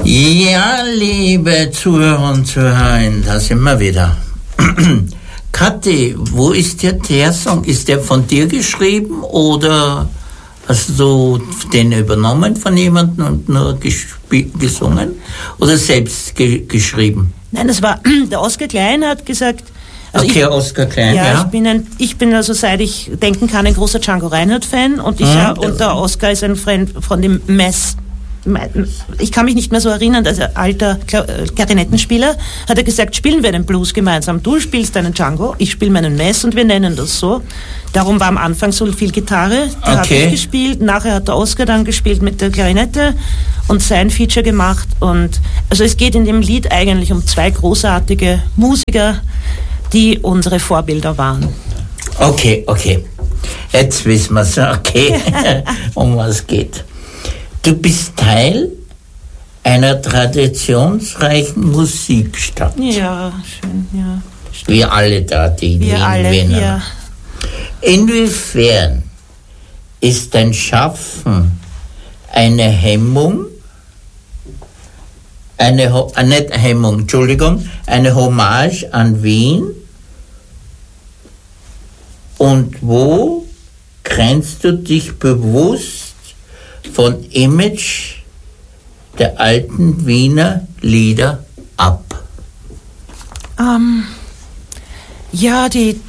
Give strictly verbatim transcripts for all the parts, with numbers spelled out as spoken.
Ja, liebe Zuhörer und Zuhörerinnen, da sind wir wieder. Kathi, wo ist der, der Song? Ist der von dir geschrieben oder hast du den übernommen von jemandem und nur gesp- gesungen oder selbst ge- geschrieben? Nein, das war, der Oskar Klein hat gesagt... Also okay, ich, Oskar Klein, ja. ja. Ich bin, ein, ich bin also, seit ich denken kann, ein großer Django Reinhardt-Fan und, ich, mhm. und der Oskar ist ein Freund von dem Mess. Ich kann mich nicht mehr so erinnern, als alter Klarinettenspieler hat er gesagt, spielen wir den Blues gemeinsam. Du spielst einen Django, ich spiele meinen Mess und wir nennen das so. Darum war am Anfang so viel Gitarre, da habe okay. ich gespielt, nachher hat der Oskar dann gespielt mit der Klarinette und sein Feature gemacht. Und also es geht in dem Lied eigentlich um zwei großartige Musiker, die unsere Vorbilder waren. Okay, okay. Jetzt wissen wir es, okay, um was es geht. Du bist Teil einer traditionsreichen Musikstadt. Ja, schön, ja. Wir alle da, die in Wir Wien alle, wohnen. ja. Inwiefern ist dein Schaffen eine Hemmung, eine, Ho- äh, nicht Hemmung, Entschuldigung, eine Hommage an Wien? Und wo grenzt du dich bewusst von Image der alten Wiener Lieder ab? Ähm, ja, die,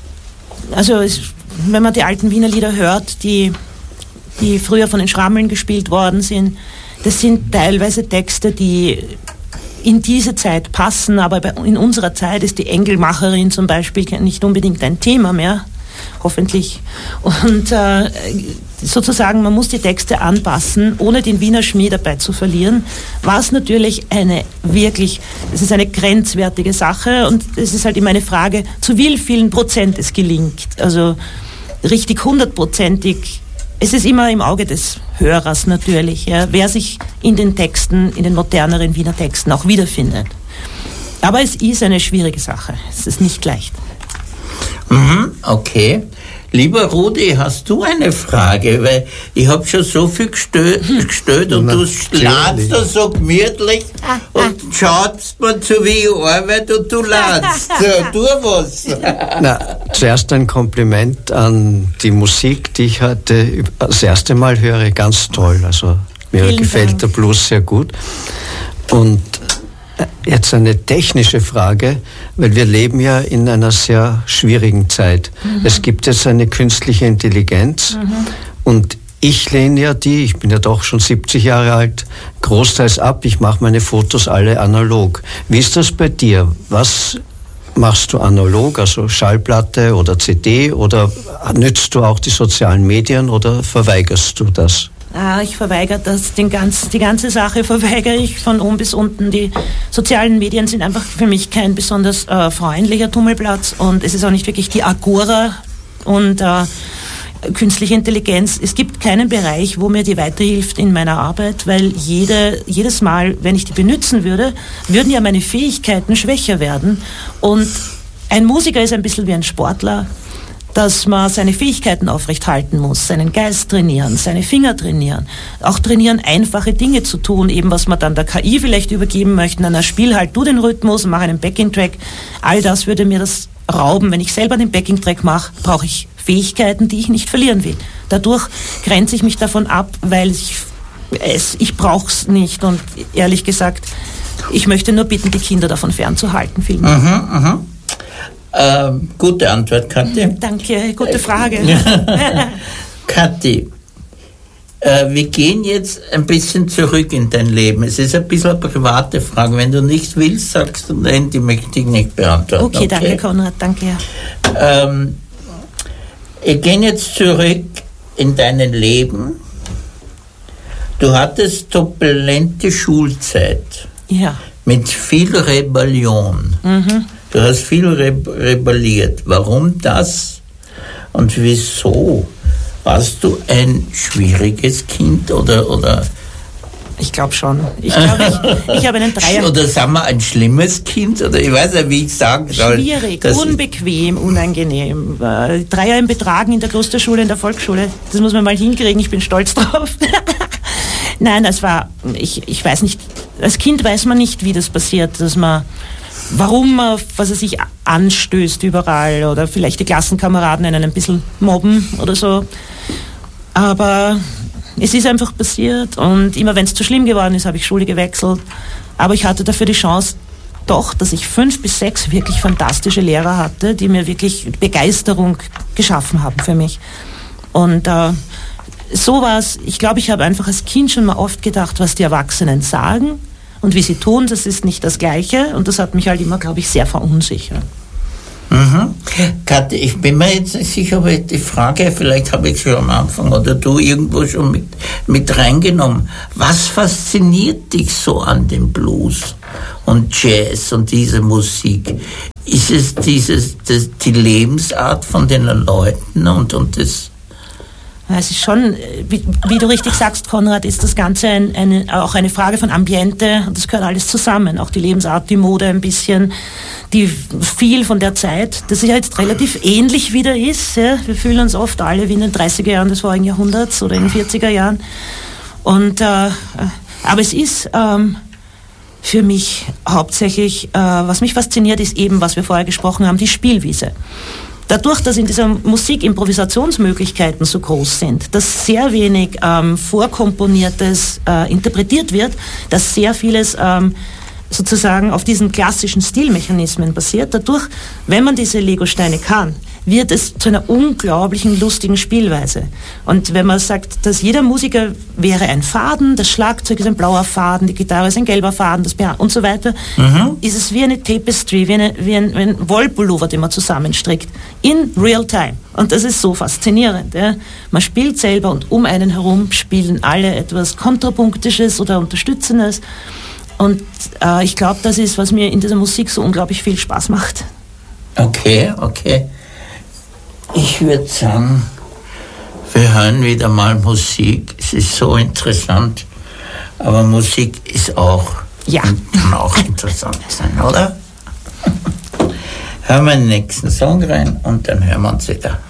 also es, wenn man die alten Wiener Lieder hört, die, die früher von den Schrammeln gespielt worden sind, das sind teilweise Texte, die in diese Zeit passen, aber bei, in unserer Zeit ist die Engelmacherin zum Beispiel nicht unbedingt ein Thema mehr, hoffentlich. Und äh, sozusagen, man muss die Texte anpassen, ohne den Wiener Schmäh dabei zu verlieren, was natürlich eine wirklich, es ist eine grenzwertige Sache und es ist halt immer eine Frage, zu wie vielen Prozent es gelingt. Also richtig hundertprozentig, es ist immer im Auge des Hörers natürlich, ja, wer sich in den Texten, in den moderneren Wiener Texten auch wiederfindet. Aber es ist eine schwierige Sache, es ist nicht leicht. Mhm, okay. Lieber Rudi, hast du eine Frage? Weil ich habe schon so viel gestellt, gestellt und du ladst da so gemütlich und schaust mir zu, wie ich arbeite und du ladst. So, tu was. Na, zuerst ein Kompliment an die Musik, die ich heute das erste Mal höre. Ganz toll. Also mir Vielen gefällt Dank. der Blues sehr gut. Und jetzt eine technische Frage, weil wir leben ja in einer sehr schwierigen Zeit. Mhm. Es gibt jetzt eine künstliche Intelligenz mhm. und ich lehne ja die, ich bin ja doch schon siebzig Jahre alt, großteils ab. Ich mache meine Fotos alle analog. Wie ist das bei dir? Was machst du analog, also Schallplatte oder C D, oder nützt du auch die sozialen Medien oder verweigerst du das? Ah, ich verweigere das, den ganz, die ganze Sache verweigere ich von oben bis unten. Die sozialen Medien sind einfach für mich kein besonders äh, freundlicher Tummelplatz und es ist auch nicht wirklich die Agora und äh, künstliche Intelligenz. Es gibt keinen Bereich, wo mir die weiterhilft in meiner Arbeit, weil jede, jedes Mal, wenn ich die benutzen würde, würden ja meine Fähigkeiten schwächer werden. Und ein Musiker ist ein bisschen wie ein Sportler, dass man seine Fähigkeiten aufrechthalten muss, seinen Geist trainieren, seine Finger trainieren, auch trainieren, einfache Dinge zu tun, eben was man dann der K I vielleicht übergeben möchte, dann spiel halt du den Rhythmus und mach einen Backing-Track. All das würde mir das rauben. Wenn ich selber den Backing-Track mache, brauche ich Fähigkeiten, die ich nicht verlieren will. Dadurch grenze ich mich davon ab, weil ich es, ich brauche es nicht und ehrlich gesagt, ich möchte nur bitten, die Kinder davon fernzuhalten. Vielen Dank. Mhm, mhm. Ähm, gute Antwort, Kathi. Danke, gute Frage. Kathi, äh, wir gehen jetzt ein bisschen zurück in dein Leben. Es ist ein bisschen eine private Frage. Wenn du nicht willst, sagst du, nein, die möchte ich nicht beantworten. Okay, okay? Danke, Konrad, danke. Ähm, wir gehen jetzt zurück in dein Leben. Du hattest turbulente Schulzeit. Ja. Mit viel Rebellion. Mhm. Du hast viel re- rebelliert. Warum das und wieso? Warst du ein schwieriges Kind oder... oder ich glaube schon. Ich glaube, ich, ich habe einen Dreier... Oder sagen wir ein schlimmes Kind? Oder ich weiß nicht, wie ich sagen soll. Schwierig, unbequem, unangenehm. Äh, Dreier im Betragen in der Klosterschule, in der Volksschule. Das muss man mal hinkriegen, ich bin stolz drauf. Nein, das war, ich, ich weiß nicht, als Kind weiß man nicht, wie das passiert, dass man, warum man, was er sich anstößt überall oder vielleicht die Klassenkameraden einen ein bisschen mobben oder so. Aber es ist einfach passiert und immer wenn es zu schlimm geworden ist, habe ich Schule gewechselt. Aber ich hatte dafür die Chance, doch, dass ich fünf bis sechs wirklich fantastische Lehrer hatte, die mir wirklich Begeisterung geschaffen haben für mich. Und äh, so war es, ich glaube, ich habe einfach als Kind schon mal oft gedacht, was die Erwachsenen sagen und wie sie tun, das ist nicht das Gleiche. Und das hat mich halt immer, glaube ich, sehr verunsichert. Mhm. Kathi, ich bin mir jetzt nicht sicher, aber die Frage, vielleicht habe ich schon am Anfang oder du irgendwo schon mit, mit reingenommen. Was fasziniert dich so an dem Blues und Jazz und diese Musik? Ist es dieses, das, die Lebensart von den Leuten und, und das? Es ist schon, wie, wie du richtig sagst, Konrad, ist das Ganze ein, eine, auch eine Frage von Ambiente und das gehört alles zusammen. Auch die Lebensart, die Mode ein bisschen, die viel von der Zeit, das ja jetzt relativ ähnlich wieder ist. Ja. Wir fühlen uns oft alle wie in den dreißiger Jahren des vorigen Jahrhunderts oder in den vierziger Jahren. Und, äh, aber es ist ähm, für mich hauptsächlich, äh, was mich fasziniert, ist eben, was wir vorher gesprochen haben, die Spielwiese. Dadurch, dass in dieser Musik Improvisationsmöglichkeiten so groß sind, dass sehr wenig ähm, Vorkomponiertes äh, interpretiert wird, dass sehr vieles ähm, sozusagen auf diesen klassischen Stilmechanismen basiert. Dadurch, wenn man diese Lego-Steine kann, wird es zu einer unglaublichen, lustigen Spielweise. Und wenn man sagt, dass jeder Musiker wäre ein Faden, das Schlagzeug ist ein blauer Faden, die Gitarre ist ein gelber Faden, das Piano und so weiter, mhm. ist es wie eine Tapestry, wie, eine, wie ein, wie ein Wollpullover, den man zusammenstrickt, in real time. Und das ist so faszinierend. Ja. Man spielt selber und um einen herum spielen alle etwas Kontrapunktisches oder Unterstützendes. Und äh, ich glaube, das ist, was mir in dieser Musik so unglaublich viel Spaß macht. Okay, okay. Ich würde sagen, wir hören wieder mal Musik. Es ist so interessant, aber Musik ist auch, ja. kann auch interessant sein, oder? Hören wir den nächsten Song rein und dann hören wir uns wieder.